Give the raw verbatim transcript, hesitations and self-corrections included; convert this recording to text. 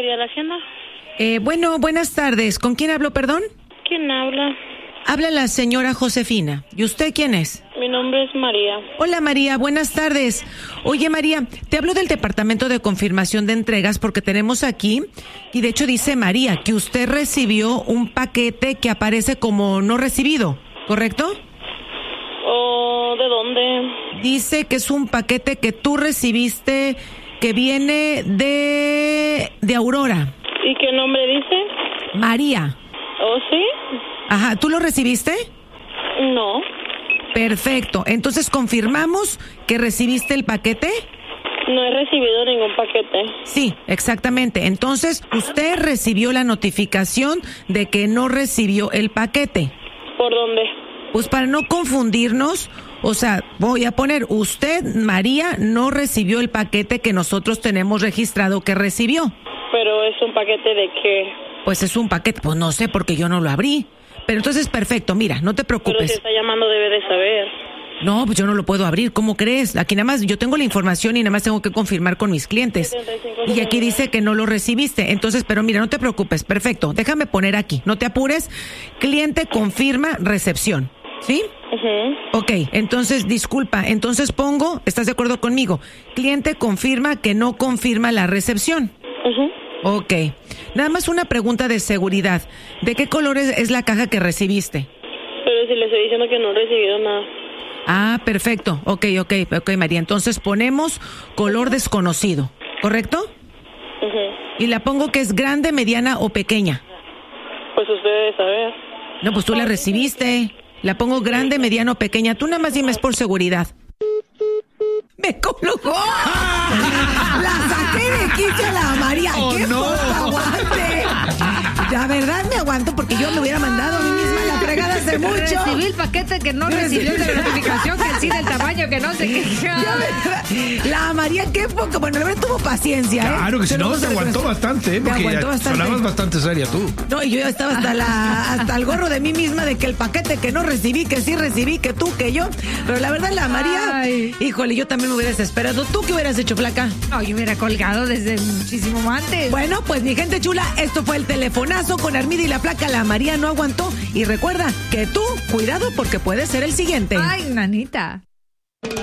diga la agenda. Eh, bueno, buenas tardes. ¿Con quién hablo, perdón? ¿Quién habla? Habla la señora Josefina. ¿Y usted quién es? Mi nombre es María. Hola María, buenas tardes. Oye María, te hablo del Departamento de Confirmación de Entregas porque tenemos aquí, y de hecho dice María, que usted recibió un paquete que aparece como no recibido, ¿correcto? ¿O de dónde? Dice que es un paquete que tú recibiste que viene de, de Aurora. ¿Y qué nombre dice? María. ¿Oh, sí? Ajá, ¿tú lo recibiste? No. Perfecto, entonces confirmamos que recibiste el paquete. No he recibido ningún paquete. Sí, exactamente. Entonces, usted recibió la notificación de que no recibió el paquete. ¿Por dónde? Pues para no confundirnos, o sea, voy a poner, usted, María, no recibió el paquete que nosotros tenemos registrado que recibió. ¿Pero es un paquete de qué? Pues es un paquete, pues no sé, porque yo no lo abrí. Pero entonces, perfecto, mira, no te preocupes. Pero si está llamando debe de saber. No, pues yo no lo puedo abrir, ¿cómo crees? Aquí nada más, yo tengo la información y nada más tengo que confirmar con mis clientes. Y aquí dice que no lo recibiste, entonces, pero mira, no te preocupes, perfecto, déjame poner aquí, no te apures, cliente confirma recepción, ¿sí? Uh-huh. Ok, entonces, disculpa, entonces pongo, ¿estás de acuerdo conmigo? Cliente confirma que no confirma la recepción. Uh-huh. Ok, nada más una pregunta de seguridad, ¿de qué color es, es la caja que recibiste? Pero si le estoy diciendo que no he recibido nada. Ah, perfecto. Ok, ok, ok, María. Entonces ponemos color desconocido, ¿correcto? Uh-huh. Y la pongo que es grande, mediana o pequeña. Pues usted debe saber. No, pues tú la recibiste. La pongo grande, mediana o pequeña. Tú nada más dime, es por seguridad. ¡Me colocó! ¡La saqué de quicio a la María! Oh, ¡Qué no. poco aguante! La verdad me aguanto porque yo me hubiera mandado a mí misma la fregada hace mucho. Recibí el paquete que no recibió de la notificación, que sí del tamaño que no sé qué. La María, qué poco. Bueno, la verdad tuvo paciencia, ¿eh? Claro que si Se lo no, vamos te a aguantó reconocer. bastante, ¿eh? Me Porque aguantó ya bastante. sonabas bastante seria tú. No, y yo ya estaba hasta la hasta el gorro de mí misma de que el paquete que no recibí, que sí recibí, que tú, que yo. Pero la verdad, la María, Ay. híjole, yo también me hubiera desesperado. ¿Tú qué hubieras hecho, flaca? No, yo hubiera colgado desde muchísimo antes. Bueno, pues mi gente chula, esto fue el telefonazo con Armida y la flaca. La María no aguantó. Y recuerda que tú, cuidado porque puede ser el siguiente. Ay, nanita.